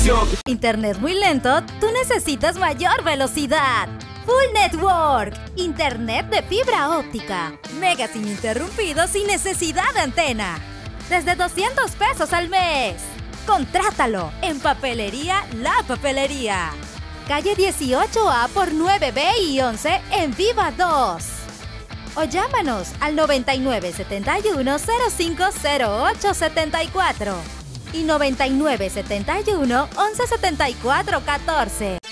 televisión. Internet muy lento, tú necesitas mayor velocidad. Full Network, internet de fibra óptica, megas ininterrumpidos sin necesidad de antena. Desde 200 pesos al mes. Contrátalo en Papelería La Papelería. Calle 18A por 9B y 11 en Viva 2. O llámanos al 9971-050874 y 9971-117414.